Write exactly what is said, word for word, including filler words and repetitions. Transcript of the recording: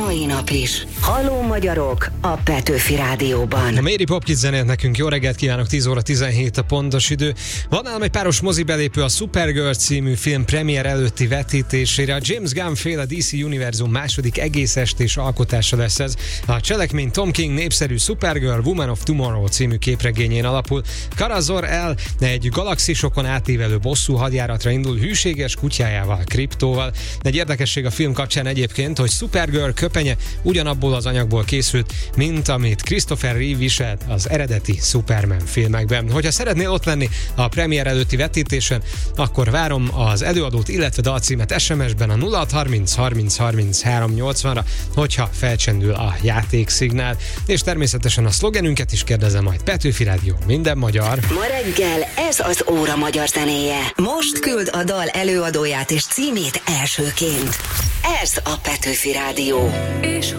mai nap is. Halló magyarok a Petőfi Rádióban. A Mary Poppins zenét nekünk jó reggelt kívánok, tíz óra tizenhét a pontos idő. Van ám egy páros mozibelépő a Supergirl című film premier előtti vetítésére. A James Gunn féle dé cé univerzum második egész estés alkotása lesz ez. A cselekmény Tom King népszerű Supergirl Woman of Tomorrow című képregényén alapul. Kara Zor-El egy galaxisokon átívelő bosszú hadjáratra indul hűséges kutyájával, Kryptóval. Egy érdekesség a film kapcsán egyébként, hogy Supergirl köpenye ugyanabból az anyagból készült, mint amit Christopher Reeve viselt az eredeti Superman filmekben. Hogyha szeretnél ott lenni a premier előtti vetítésen, akkor várom az előadót, illetve dalcímet es em es-ben a nulla hat harminc harminc harminc három nyolcvanra, hogyha felcsendül a játékszignál. És természetesen a szlogenünket is kérdezem majd. Petőfi Rádió, minden magyar. Ma reggel ez az óra magyar zenéje. Most küld a dal előadóját és címét elsőként. Ez a Petőfi Rádió. És